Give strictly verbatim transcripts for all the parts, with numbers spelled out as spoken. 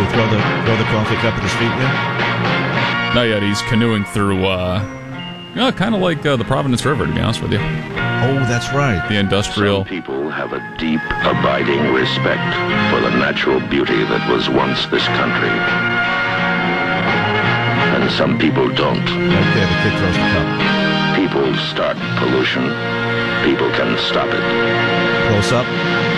he throw the throw the coffee cup at his feet yet? Not yet. He's canoeing through, uh, you know, kind of like uh, the Providence River, to be honest with you. Oh, that's right. The industrial. Some people have a deep, abiding respect for the natural beauty that was once this country. And some people don't. Right there, the kid throws the cup. People start pollution. People can stop it. Close up.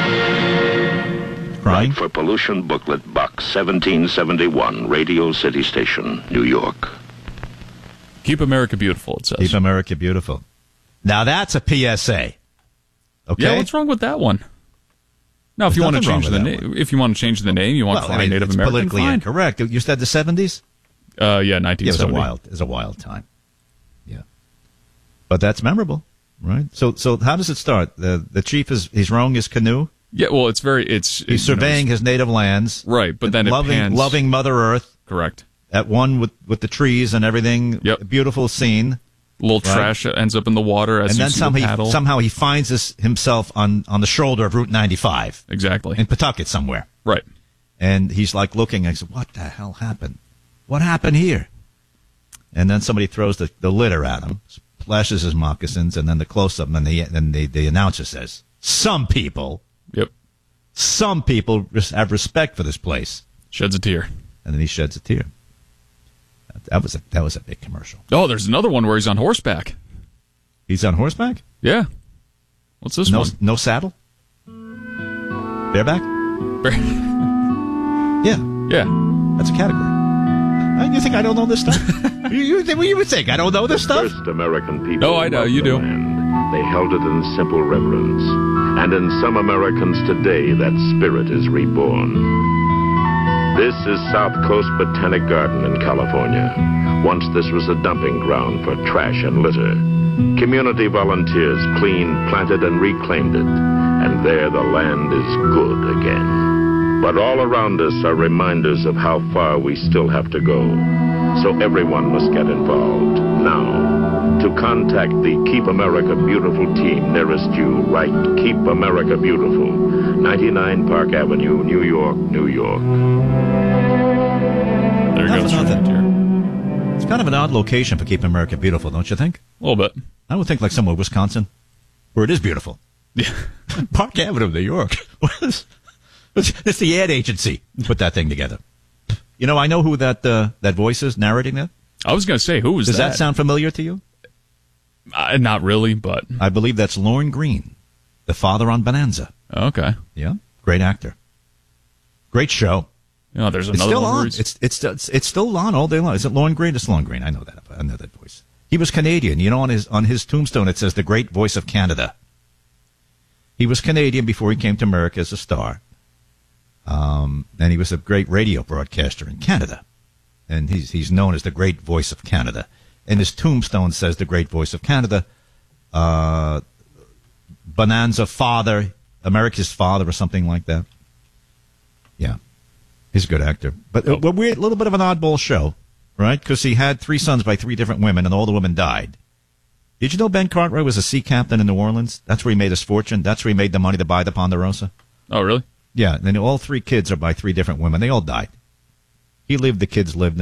Crying. Right for Pollution Booklet, Box seventeen seventy-one, Radio City Station, New York. Keep America Beautiful, it says. Keep America Beautiful. Now that's a P S A. Okay. Yeah, what's wrong with that one? Now, if There's you want to nothing wrong change with the that name, one. if you want to change the name, you want Well, for I mean, Native it's American, politically fine. incorrect. You said the seventies? Uh, yeah, nineteen Yeah, it was a seventy. wild, it was a wild time. Yeah, but that's memorable, right? So, so how does it start? The the chief is he's rowing his canoe. Yeah, well, it's very it's He's you know, surveying his native lands, right? But then loving it pans, loving Mother Earth. correct. At one with with the trees and everything. Yep. Beautiful scene. A little Right. trash ends up in the water as And you then see somehow the he, paddle. somehow he finds this himself on, on the shoulder of Route ninety-five Exactly. in Pawtucket somewhere. Right. And he's like looking, and he said, what the hell happened? What happened here? And then somebody throws the, the litter at him, splashes his moccasins, and then the close-up, and the, and the, the announcer says, some people, Yep. some people res- have respect for this place. Sheds a tear. And then he sheds a tear. That was a, that was a big commercial. Oh, there's another one where he's on horseback. He's on horseback? Yeah. What's this No, one? no saddle? Bareback? Yeah. Yeah. That's a category. Uh, You think I don't know this stuff? you, you, think- you would think I don't know this stuff? First American people. No, I know, loved you the do. land. They held it in simple reverence. And in some Americans today, that spirit is reborn. This is South Coast Botanic Garden in California. Once this was a dumping ground for trash and litter. Community volunteers cleaned, planted, and reclaimed it. And there the land is good again. But all around us are reminders of how far we still have to go. So everyone must get involved now. To contact the Keep America Beautiful team nearest you, write Keep America Beautiful, ninety-nine Park Avenue, New York, New York. There Not goes for nothing. your tear. It's kind of an odd location for Keep America Beautiful, don't you think? A little bit. I would think like somewhere Wisconsin, where it is beautiful. Yeah. Park Avenue, New York. It's the ad agency put that thing together. You know, I know who that uh, that voice is narrating that. I was going to say, who was Does that? that sound familiar to you? Uh, not really, but I believe that's Lorne Greene, the father on Bonanza. okay. Yeah, great actor. Great show. You know, there's It's another still one where on. he's- It's, it's it's it's still on all day long. Is it Lorne Greene? It's Lorne Greene. I know that. I know that voice. He was Canadian. You know, on his on his tombstone it says the great voice of Canada. He was Canadian before he came to America as a star. Um, and he was a great radio broadcaster in Canada. And he's he's known as the great voice of Canada. And his tombstone says the great voice of Canada. Uh, Bonanza father, America's father, or something like that. Yeah. He's a good actor. But a, a weird, little bit of an oddball show, right? Because he had three sons by three different women, and all the women died. Did you know Ben Cartwright was a sea captain in New Orleans? That's where he made his fortune. That's where he made the money to buy the Ponderosa. Oh, really? Yeah, and all three kids are by three different women. They all died. He lived, the kids lived.